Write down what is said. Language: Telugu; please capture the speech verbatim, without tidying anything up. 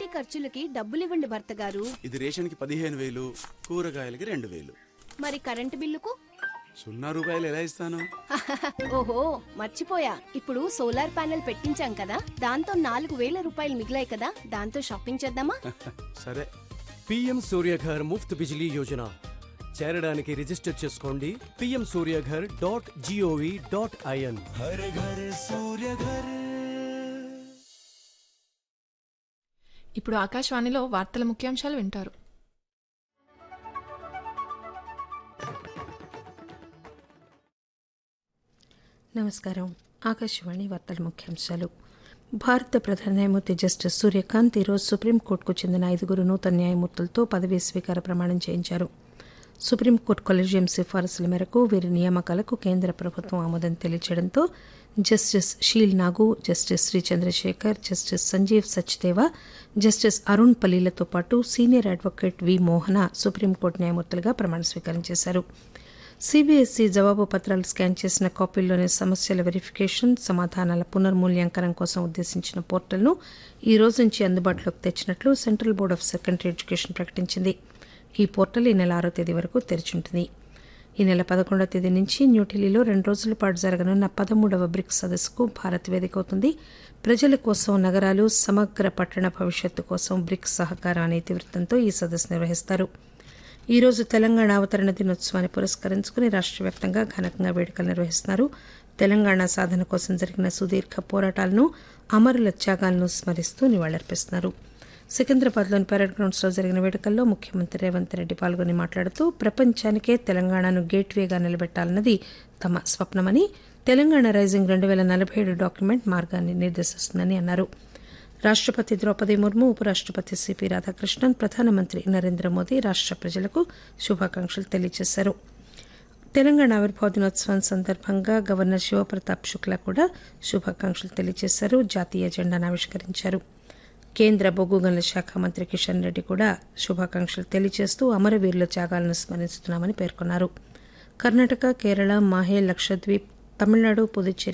ఇంటి ఖర్చులకి డబ్బులివ్వండి భర్త గారు. ఇది రేషన్ కి పదిహేను వేలు, కూరగాయలకి రెండు వేలు. మరి కరెంటు బిల్లుకు సున్నా రూపాయలు ఎలా ఇస్తాను? ఓహో మర్చిపోయా, ఇప్పుడు సోలార్ ప్యానెల్ పెట్టించాం కదా, దాంతో నాలుగు వేల రూపాయలు మిగిలాయి కదా, దాంతో షాపింగ్ చేద్దామా? సరే. పీఎం సూర్యఘర్ ముఫ్త్ బిజిలీ యోజన చేరడానికి రిజిస్టర్ చేసుకోండి PM Surya Ghar dot GOV dot IN. Har Ghar Surya Ghar. ఇప్పుడు ఆకాశవాణిలో వార్తల ముఖ్యాంశాలు వింటారు. నమస్కారం. ఆకాశవాణి వార్తల ముఖ్యాంశాలు. భారత ప్రధాన న్యాయమూర్తి జస్టిస్ సూర్యకాంత్ ఈరోజు సుప్రీంకోర్టుకు చెందిన ఐదుగురు నూతన న్యాయమూర్తులతో పదవీ స్వీకార ప్రమాణం చేయించారు. సుప్రీంకోర్టు కొలీజియం సిఫారసుల మేరకు వీరి నియామకాలకు కేంద్ర ప్రభుత్వం ఆమోదం తెలియజేయడంతో జస్టిస్ షీల్ నాగు, justice Shri Chandrasekhar, justice Sanjeev Sachdeva, justice Arun పలీలతో పాటు సీనియర్ అడ్వకేట్ వి మోహన సుప్రీంకోర్టు న్యాయమూర్తులుగా ప్రమాణ స్వీకారం చేశారు. సీబీఎస్ఈ జవాబు పత్రాలు స్కాన్ చేసిన కాపీల్లోని సమస్యల వెరిఫికేషన్, సమాధానాల పునర్మూల్యాంకనం కోసం ఉద్దేశించిన పోర్టల్ను ఈ రోజు నుంచి అందుబాటులోకి తెచ్చినట్లు central board of secondary education ప్రకటించింది. ఈ పోర్టల్ ఈ నెల ఆరో తేదీ వరకు తెరిచుంటుంది. ఈ నెల పదకొండవ తేదీ నుంచి న్యూఢిల్లీలో రెండు రోజుల పాటు జరగనున్న పదమూడవ బ్రిక్స్ సదస్సుకు భారత్ వేదిక అవుతుంది. ప్రజల కోసం నగరాలు, సమగ్ర పట్టణ భవిష్యత్తు కోసం బ్రిక్స్ సహకారం అనే ఇతివృత్తంతో ఈ సదస్సు నిర్వహిస్తారు. ఈ రోజు తెలంగాణ అవతరణ దినోత్సవాన్ని పురస్కరించుకుని రాష్ట్ర వ్యాప్తంగా ఘనంగా వేడుకలు నిర్వహిస్తున్నారు. తెలంగాణ సాధన కోసం జరిగిన సుదీర్ఘ పోరాటాలను, అమరుల త్యాగాలను స్మరిస్తూ నివాళులర్పిస్తున్నారు. సికింద్రాబాద్లోని పరేడ్ గ్రౌండ్స్లో జరిగిన వేడుకల్లో ముఖ్యమంత్రి రేవంత్ రెడ్డి పాల్గొని మాట్లాడుతూ ప్రపంచానికే తెలంగాణను గేట్వేగా నిలబెట్టాలన్నది తమ స్వప్నమని, తెలంగాణ రైజింగ్ రెండు వేల నలభై ఏడు డాక్యుమెంట్ మార్గాన్ని నిర్దేశిస్తుందని అన్నారు. రాష్టపతి ద్రౌపది ముర్ము, ఉపరాష్టపతి సిపి రాధాకృష్ణన్, ప్రధానమంత్రి నరేంద్ర మోదీ రాష్ట ప్రజలకు శుభాకాంక్షలు తెలియజేశారు. తెలంగాణ ఆవిర్భావ దినోత్సవం సందర్భంగా గవర్నర్ శివప్రతాప్ శుక్లా కూడా శుభాకాంక్షలు తెలియజేశారు. జాతీయ జెండాను ఆవిష్కరించారు. కేంద్ర బొగ్గు గనుల శాఖ మంత్రి కిషన్ రెడ్డి కూడా శుభాకాంక్షలు తెలియజేస్తూ అమరవీరుల త్యాగాలను స్మరిస్తున్నామని పేర్కొన్నారు. కర్ణాటక, కేరళ, మాహే, లక్షద్వీప్, తమిళనాడు, పుదుచ్చేరి